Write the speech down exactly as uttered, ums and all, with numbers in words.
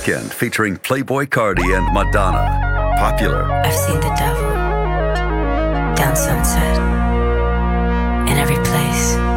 Weekend featuring Playboi Carti and Madonna. Popular. I've seen the devil down Sunset.